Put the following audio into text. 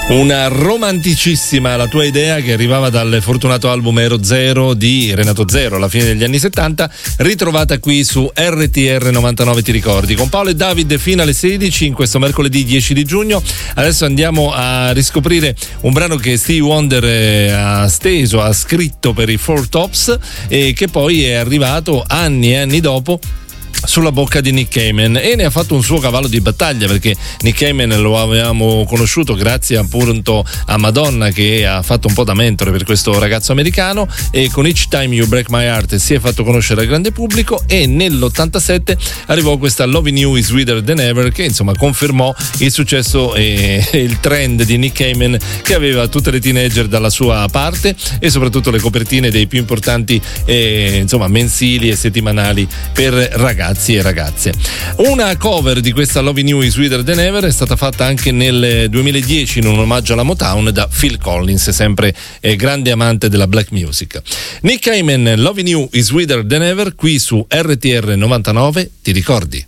Una romanticissima La tua idea, che arrivava dal fortunato album Ero Zero di Renato Zero alla fine degli anni 70, ritrovata qui su RTR 99 Ti ricordi, con Paolo e David fino alle 16 in questo mercoledì 10 di giugno. Adesso andiamo a riscoprire un brano che Stevie Wonder ha scritto per i Four Tops e che poi è arrivato anni e anni dopo sulla bocca di Nick Kamen, e ne ha fatto un suo cavallo di battaglia, perché Nick Kamen lo avevamo conosciuto grazie appunto a Madonna, che ha fatto un po' da mentore per questo ragazzo americano, e con Each Time You Break My Heart si è fatto conoscere al grande pubblico, e nell'87 arrivò questa Loving You Is Sweeter Than Ever, che insomma confermò il successo e il trend di Nick Kamen, che aveva tutte le teenager dalla sua parte e soprattutto le copertine dei più importanti mensili e settimanali per ragazzi e ragazze. Una cover di questa Loving You Is Sweeter Than Ever è stata fatta anche nel 2010 in un omaggio alla Motown da Phil Collins, sempre grande amante della black music. Nick Kamen, Loving You Is Sweeter Than Ever, qui su RTR 99 Ti ricordi?